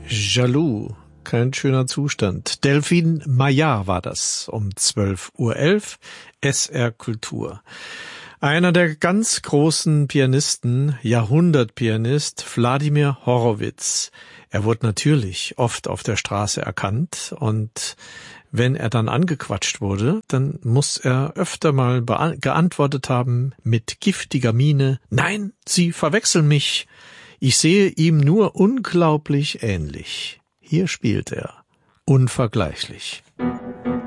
Jaloux, kein schöner Zustand. Delphine Maillard war das um 12:11 Uhr, SR Kultur. Einer der ganz großen Pianisten, Jahrhundertpianist, Wladimir Horowitz. Er wurde natürlich oft auf der Straße erkannt und wenn er dann angequatscht wurde, dann muss er öfter mal geantwortet haben mit giftiger Miene: Nein, Sie verwechseln mich. Ich sehe ihm nur unglaublich ähnlich. Hier spielt er unvergleichlich.